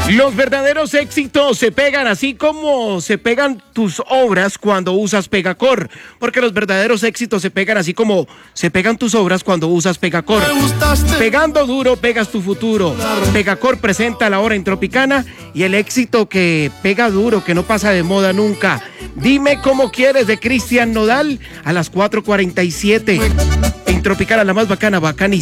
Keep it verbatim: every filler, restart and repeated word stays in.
Los verdaderos éxitos se pegan así como se pegan tus obras cuando usas Pegacor, porque los verdaderos éxitos se pegan así como se pegan tus obras cuando usas Pegacor. Pegando duro pegas tu futuro. Pegacor presenta la hora en Tropicana y el éxito que pega duro, que no pasa de moda nunca. Dime cómo quieres de Cristian Nodal a las cuatro cuarenta y siete. En Tropicana, la más bacana, bacanísima.